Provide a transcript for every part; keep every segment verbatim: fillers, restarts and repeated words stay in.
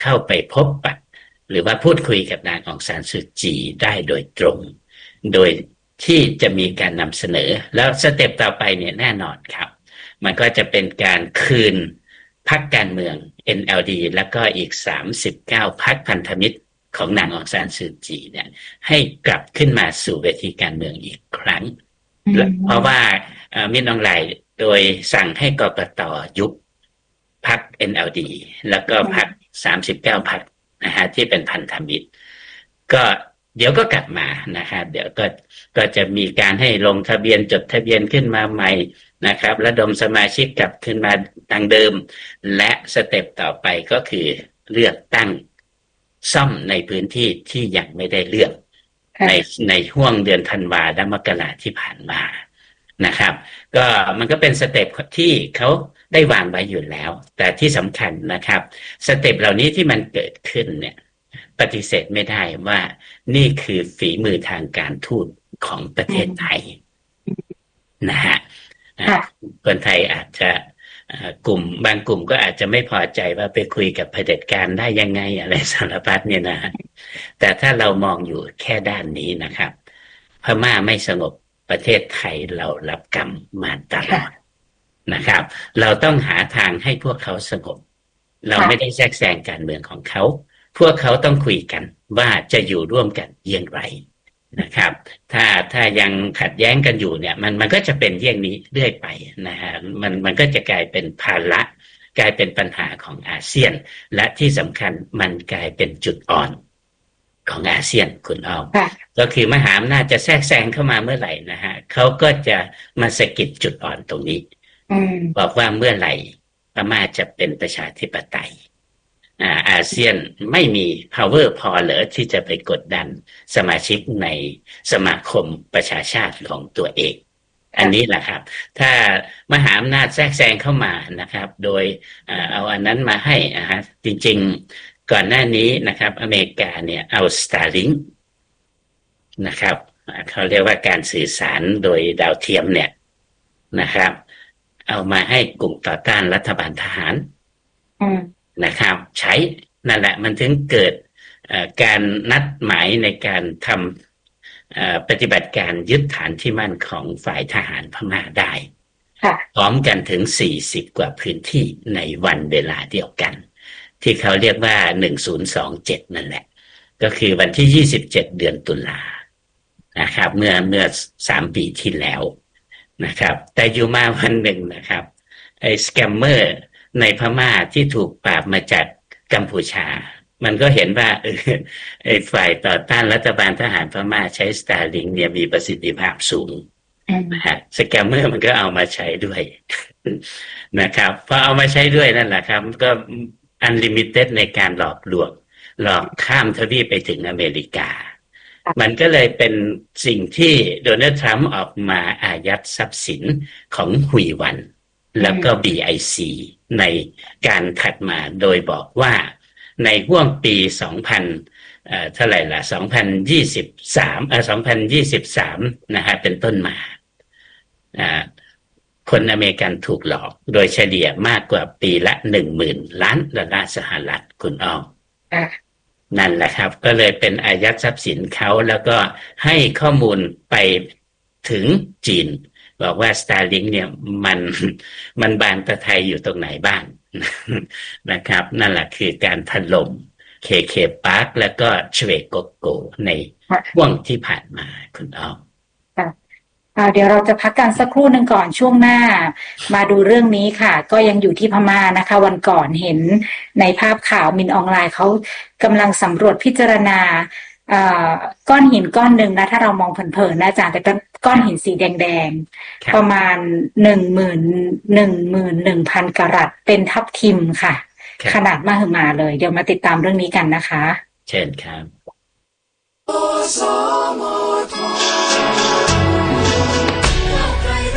เข้าไปพบปะหรือว่าพูดคุยกับนางองซานซูจีได้โดยตรงโดยที่จะมีการนำเสนอแล้วสเต็ปต่อไปเนี่ยแน่นอนครับมันก็จะเป็นการคืนพรรคการเมือง เอ็น แอล ดี แล้วก็อีกสามสิบเก้าพรรคพันธมิตรของนางองซานซูจีเนี่ยให้กลับขึ้นมาสู่เวทีการเมืองอีกครั้งเพราะว่ามินออนไลน์โดยสั่งให้กกต.ยุบพรรค เอ็น แอล ดี แล้วก็พรรคสามสิบเก้าพรรคนะฮะที่เป็นพันธมิตรก็เดี๋ยวก็กลับมานะครับเดี๋ยวก็ก็จะมีการให้ลงทะเบียนจดทะเบียนขึ้นมาใหม่นะครับระดมสมาชิกกลับขึ้นมาดังเดิมและสเต็ปต่อไปก็คือเลือกตั้งซ่อมในพื้นที่ที่ยังไม่ได้เลือกในในห่วงเดือนธันวาและมกราที่ผ่านมานะครับก็มันก็เป็นสเต็ปที่เขาได้วางไว้อยู่แล้วแต่ที่สำคัญนะครับสเต็ปเหล่านี้ที่มันเกิดขึ้นเนี่ยปฏิเสธไม่ได้ว่านี่คือฝีมือทางการทูตของประเทศไทยนะฮะคนไทยอาจจะกลุ่มบางกลุ่มก็อาจจะไม่พอใจว่าไปคุยกับเผด็จการได้ยังไงอะไรสารพัดเนี่ยนะแต่ถ้าเรามองอยู่แค่ด้านนี้นะครับพม่าไม่สงบประเทศไทยเรารับกรรมมาตลอดนะครับเราต้องหาทางให้พวกเขาสงบเราไม่ได้แทรกแซงการเมืองของเขาพวกเขาต้องคุยกันว่าจะอยู่ร่วมกันอย่างไรนะครับถ้าถ้ายังขัดแย้งกันอยู่เนี่ยมันมันก็จะเป็นเยี่ยงนี้เรื่อยไปนะฮะมันมันก็จะกลายเป็นภาระกลายเป็นปัญหาของอาเซียนและที่สำคัญมันกลายเป็นจุดอ่อนของอาเซียนคุณอ้อมก็คือมหาอำนาจจะแทรกแซงเข้ามาเมื่อไหร่นะฮะเขาก็จะมาสะกิดจุดอ่อนตรงนี้บอกว่าเมื่อไหร่พม่าจะเป็นประชาธิปไตยอาอาเซียนไม่มี power พอเหรอที่จะไปกดดันสมาชิกในสมาคมประชาชาติของตัวเองอันนี้แหละครับถ้ามหาอำนาจแทรกแซงเข้ามานะครับโดยเอาอันนั้นมาให้นะฮะจริงๆก่อนหน้านี้นะครับอเมริกาเนี่ยเอา Starlink นะครับเขาเรียกว่าการสื่อสารโดยดาวเทียมเนี่ยนะครับเอามาให้กลุ่มต่อต้านรัฐบาลทหารนะครับใช้นั่นแหละมันถึงเกิดการนัดหมายในการทำปฏิบัติการยึดฐานที่มั่นของฝ่ายทหารพม่าได้พร้อมกันถึงสี่สิบกว่าพื้นที่ในวันเวลาเดียวกันที่เขาเรียกว่าหนึ่งศูนย์สองเจ็ดนั่นแหละก็คือวันที่ยี่สิบเจ็ดเดือนตุลานะครับเมื่อเมื่อสามปีที่แล้วนะครับแต่อยู่มาวันหนึ่งนะครับไอ้สแกมเมอร์ในพม่าที่ถูกปราบมาจากกัมพูชามันก็เห็นว่าเออไอ้ฝ่ายต่อต้านรัฐบาลทหารพม่าใช้ Starlink เนี่ยมีประสิทธิภาพสูงนะฮะสแกมเมอร์มันก็เอามาใช้ด้วยนะครับพอเอามาใช้ด้วยนั่นแหละครับก็อันลิมิเต็ดในการหลอกลวงหลอกข้ามทวีปไปถึงอเมริกามันก็เลยเป็นสิ่งที่โดนัลด์ทรัมป์ออกมาอายัดทรัพย์สินของหุยหวันแล้วก็ บี ไอ ซี ในการถัดมาโดยบอกว่าในห่วงปีสองพันเอ่อเท่าไหร่ล่ะสองพันยี่สิบสามเอ่อสองพันยี่สิบสามนะฮะเป็นต้นมาอ่าคนอเมริกันถูกหลอกโดยเฉลี่ยมากกว่าปีละ หนึ่งหมื่น ล้านดอลลาร์สหรัฐคุณอ้อมนั่นแหละครับก็เลยเป็นอายัดทรัพย์สินเขาแล้วก็ให้ข้อมูลไปถึงจีนบอกว่า Starlink เนี่ยมันมันบานตะไทยอยู่ตรงไหนบ้างนะครับนั่นแหละคือการถล่ม เค เค Park แล้วก็ชเวโกโกในช่วงที่ผ่านมาคุณอ้อมเดี๋ยวเราจะพักกันสักครู่หนึ่งก่อนช่วงหน้ามาดูเรื่องนี้ค่ะก็ยังอยู่ที่พม่านะคะวันก่อนเห็นในภาพข่าวมินออนไลน์เขากำลังสำรวจพิจารณาก้อนหินก้อนหนึ่งนะถ้าเรามองเผินๆนะอาจารย์แต่เป็นก้อนหินสีแดงๆประมาณหนึ่งหมื่นหนึ่งหมื่นหนึ่งพันกะรัตเป็นทับทิมค่ะขนาดมหึมาเลยเดี๋ยวมาติดตามเรื่องนี้กันนะคะเชิญครับ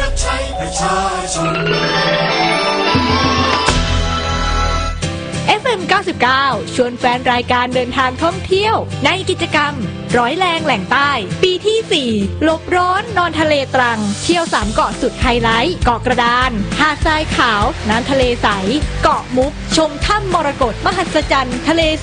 เอฟ เอ็มเอ็ม เก้าสิบเก้า ชวนแฟนรายการเดินทางท่องเที่ยวในกิจกรรมร้อยแรงแหล่งใต้ปีที่สี่หลบร้อนนอนทะเลตรังเที่ยวสามเกาะสุดไฮไลท์เกาะกระดานหาดทรายขาวน้ำทะเลใสเกาะมุกชมถ้ำมรกตมหัศจรรย์ทะเล